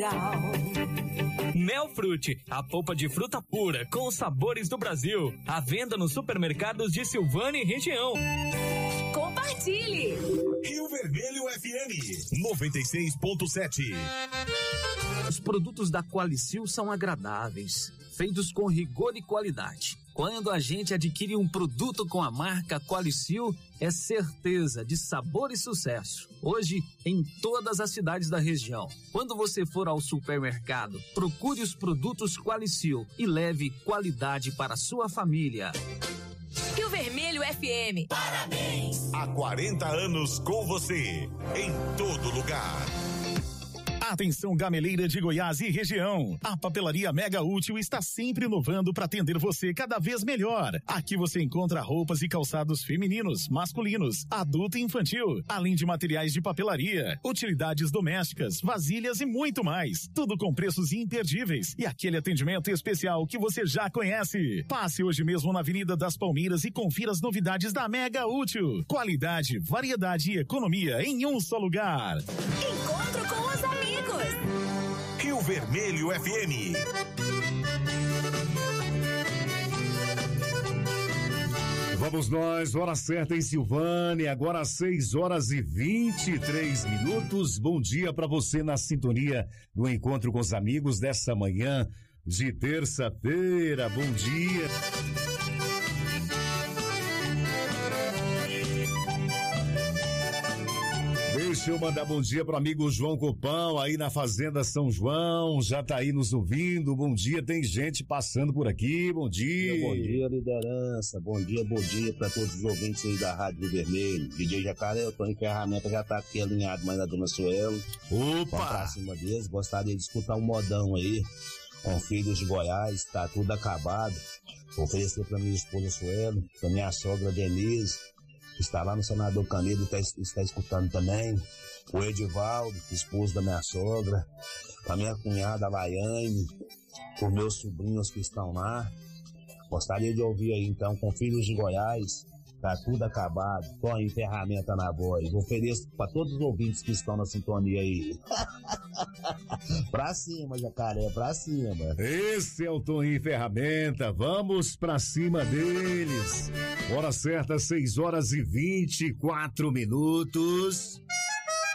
Melfrute, a polpa de fruta pura com os sabores do Brasil. À venda nos supermercados de Silvânia e região. Compartilhe! Rio Vermelho FM 96.7. Os produtos da Qualicil são agradáveis, feitos com rigor e qualidade. Quando a gente adquire um produto com a marca Qualicil, é certeza de sabor e sucesso. Hoje, em todas as cidades da região. Quando você for ao supermercado, procure os produtos Qualicil e leve qualidade para a sua família. Rio Vermelho FM. Parabéns! Há 40 anos com você, em todo lugar. Atenção, gameleira de Goiás e região. A Papelaria Mega Útil está sempre inovando para atender você cada vez melhor. Aqui você encontra roupas e calçados femininos, masculinos, adulto e infantil, além de materiais de papelaria, utilidades domésticas, vasilhas e muito mais. Tudo com preços imperdíveis e aquele atendimento especial que você já conhece. Passe hoje mesmo na Avenida das Palmeiras e confira as novidades da Mega Útil. Qualidade, variedade e economia em um só lugar. Encontro com os amigos. Rio Vermelho FM. Vamos nós, hora certa em Silvânia, agora às 6h23. Bom dia para você na sintonia do Encontro com os Amigos dessa manhã de terça-feira. Bom dia. Deixa eu mandar bom dia pro amigo João Copão, aí na Fazenda São João, já tá aí nos ouvindo. Bom dia, tem gente passando por aqui, bom dia. Bom dia, liderança, bom dia para todos os ouvintes aí da Rádio Vermelho. DJ Jacaré, eu tô em ferramenta, já tá aqui alinhado, mas na Dona Suelo. Opa! Pra cima deles, gostaria de escutar um modão aí, com Filhos de Goiás, tá tudo acabado. Vou oferecer pra minha esposa Suelo, pra minha sogra Denise, está lá no Senador Canedo, está escutando também. O Edivaldo, esposo da minha sogra. A minha cunhada Laiane. Os meus sobrinhos que estão lá. Gostaria de ouvir aí então com Filhos de Goiás. Tá tudo acabado. Tô aí, ferramenta na voz. Ofereço para todos os ouvintes que estão na sintonia aí. Pra cima, Jacaré, pra cima. Esse é o Toninho Ferramenta. Vamos pra cima deles. Hora certa, 6h24.